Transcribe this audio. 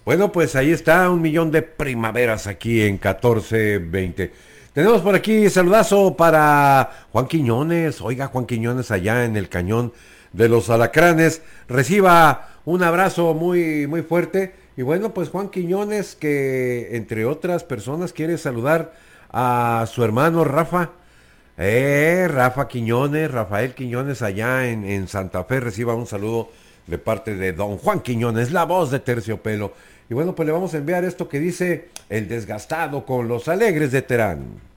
Bueno, pues ahí está, 1 millón de primaveras aquí en 1420. Tenemos por aquí saludazo para Juan Quiñones. Oiga, Juan Quiñones allá en el Cañón de los Alacranes. Reciba un abrazo muy, muy fuerte. Y bueno, pues Juan Quiñones, que entre otras personas quiere saludar a su hermano Rafa. Rafa Quiñones, Rafael Quiñones allá en Santa Fe. Reciba un saludo de parte de don Juan Quiñones, la voz de Terciopelo. Y bueno, pues le vamos a enviar esto que dice el desgastado con los alegres de Terán.